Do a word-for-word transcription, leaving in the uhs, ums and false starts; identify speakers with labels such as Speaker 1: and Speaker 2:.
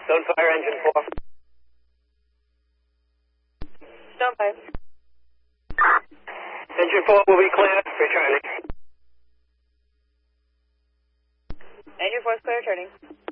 Speaker 1: Don't fire engine four.
Speaker 2: Don't fire.
Speaker 1: Engine four will be clear. Returning.
Speaker 2: Engine four is clear, returning.